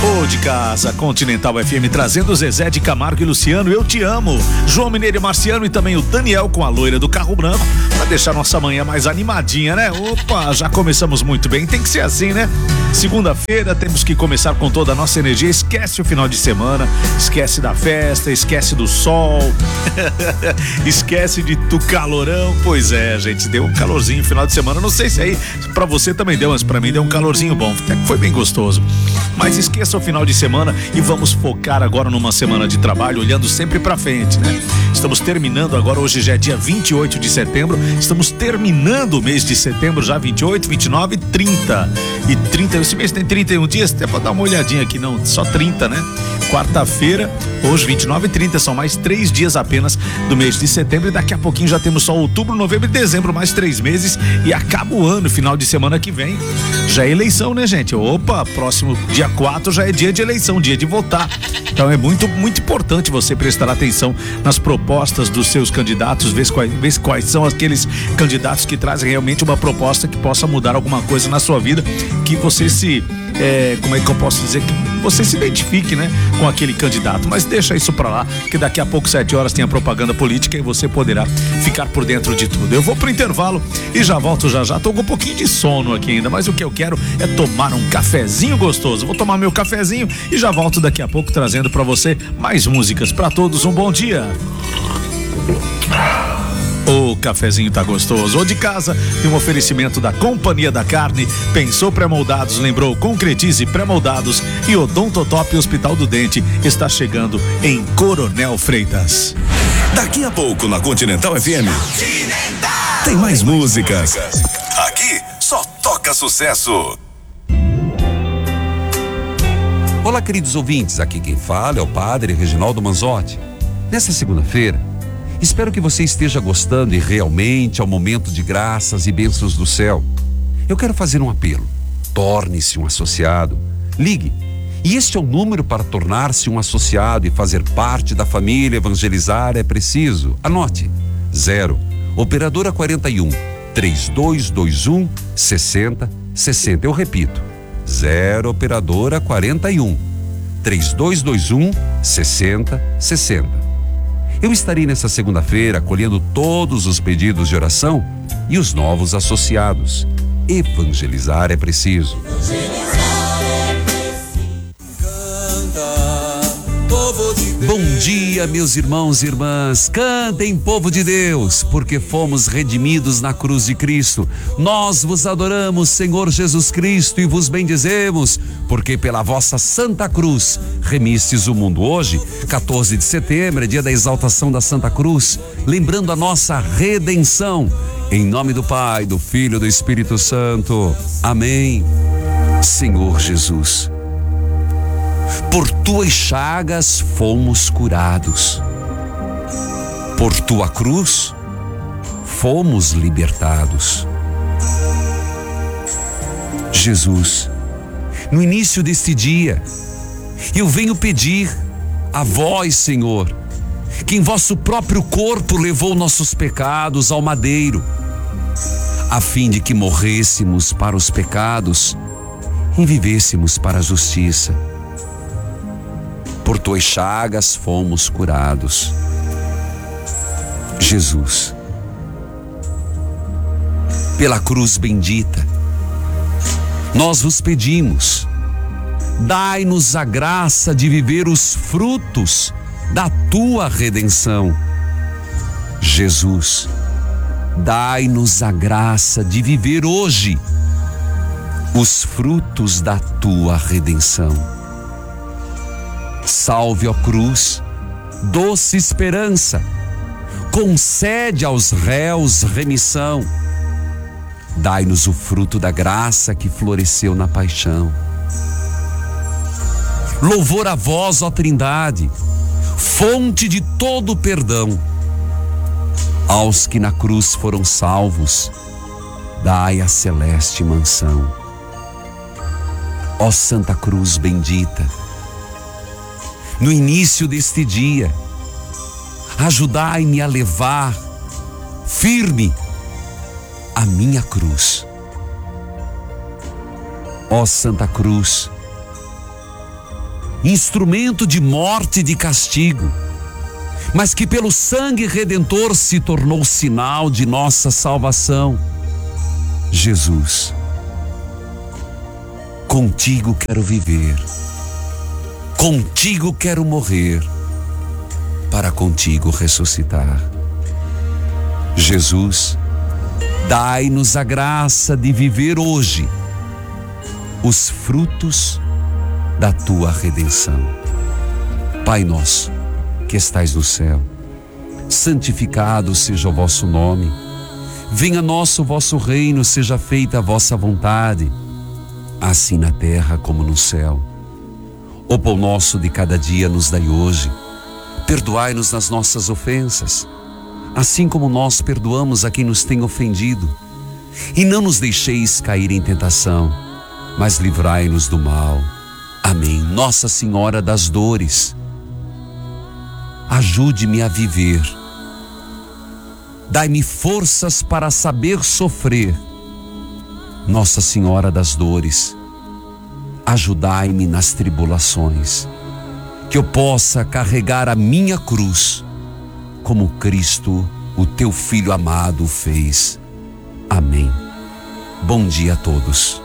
Ô de casa, Continental FM trazendo Zezé de Camargo e Luciano, Eu Te Amo, João Mineiro e Marciano e também o Daniel com a loira do carro branco, pra deixar nossa manhã mais animadinha, né? Opa, já começamos muito bem, tem que ser assim, né? Segunda-feira temos que começar com toda a nossa energia, esquece o final de semana, esquece da festa, esquece do sol, esquece do calorão. Pois é, gente, deu um calorzinho no final de semana, não sei se aí pra você também deu, mas pra mim deu um calorzinho bom, até que foi bem gostoso. Mas esqueça o final de semana e vamos focar agora numa semana de trabalho, olhando sempre pra frente, né? Estamos terminando agora, hoje já é dia 28 de setembro, estamos terminando o mês de setembro, já 28, 29 e 30. E 30, esse mês tem 31 dias, até pra dar uma olhadinha aqui, não, só 30, né? Quarta-feira, hoje 29 e 30, são mais 3 dias apenas do mês de setembro e daqui a pouquinho já temos só outubro, novembro e dezembro, mais 3 meses e acaba o ano, final de semana que vem. Já é eleição, né, gente? Opa, próximo dia 4 já é dia de eleição, dia de votar. Então é muito importante você prestar atenção nas propostas dos seus candidatos, ver quais são aqueles candidatos que trazem realmente uma proposta que possa mudar alguma coisa na sua vida, que você como é que eu posso dizer, que você se identifique, né, com aquele candidato, mas deixa isso pra lá, que daqui a pouco 7 horas tem a propaganda política e você poderá ficar por dentro de tudo. Eu vou pro intervalo e já volto já, tô com um pouquinho de sono aqui ainda, mas o que eu quero é tomar um cafezinho gostoso. Vou tomar meu cafezinho e já volto daqui a pouco trazendo pra você mais músicas. Pra todos, um bom dia. O cafezinho tá gostoso. Ou de casa, tem um oferecimento da Companhia da Carne. Pensou pré-moldados, lembrou Concretize Pré-moldados e Odontotop Hospital do Dente está chegando em Coronel Freitas. Daqui a pouco na Continental FM tem mais músicas. Aqui só toca sucesso. Olá, queridos ouvintes, aqui quem fala é o Padre Reginaldo Manzotti. Nessa segunda-feira, espero que você esteja gostando e realmente ao momento de graças e bênçãos do céu. Eu quero fazer um apelo. Torne-se um associado. Ligue. E este é o número para tornar-se um associado e fazer parte da família Evangelizar é Preciso. Anote. 0 Operadora 41 3221 6060. Eu repito. 0 Operadora 41 3221 6060. Eu estarei nessa segunda-feira acolhendo todos os pedidos de oração e os novos associados. Evangelizar é preciso. Bom dia, meus irmãos e irmãs. Cantem, povo de Deus, porque fomos redimidos na cruz de Cristo. Nós vos adoramos, Senhor Jesus Cristo, e vos bendizemos, porque pela vossa Santa Cruz remistes o mundo. Hoje, 14 de setembro, é dia da exaltação da Santa Cruz, lembrando a nossa redenção. Em nome do Pai, do Filho e do Espírito Santo. Amém. Senhor Jesus, por tuas chagas fomos curados. Por tua cruz fomos libertados. Jesus, no início deste dia, eu venho pedir a vós, Senhor, que em vosso próprio corpo levou nossos pecados ao madeiro, a fim de que morrêssemos para os pecados e vivêssemos para a justiça. Por tuas chagas fomos curados. Jesus, pela cruz bendita, nós vos pedimos, dai-nos a graça de viver os frutos da tua redenção. Jesus, dai-nos a graça de viver hoje os frutos da tua redenção. Salve, ó cruz, doce esperança, concede aos réus remissão. Dai-nos o fruto da graça que floresceu na paixão. Louvor a vós, ó Trindade, fonte de todo perdão. Aos que na cruz foram salvos, dai a celeste mansão. Ó Santa Cruz bendita, no início deste dia, ajudai-me a levar firme a minha cruz. Ó Santa Cruz, instrumento de morte e de castigo, mas que pelo sangue redentor se tornou sinal de nossa salvação. Jesus, contigo quero viver, contigo quero morrer, para contigo ressuscitar. Jesus, dai-nos a graça de viver hoje os frutos da tua redenção. Pai nosso, que estais no céu, santificado seja o vosso nome. Venha a nós o vosso reino, seja feita a vossa vontade, assim na terra como no céu. O pão nosso de cada dia nos dai hoje. Perdoai-nos nas nossas ofensas, assim como nós perdoamos a quem nos tem ofendido. E não nos deixeis cair em tentação, mas livrai-nos do mal. Amém. Nossa Senhora das Dores, ajude-me a viver. Dai-me forças para saber sofrer. Nossa Senhora das Dores, ajudai-me nas tribulações, que eu possa carregar a minha cruz, como Cristo, o teu Filho amado, fez. Amém. Bom dia a todos.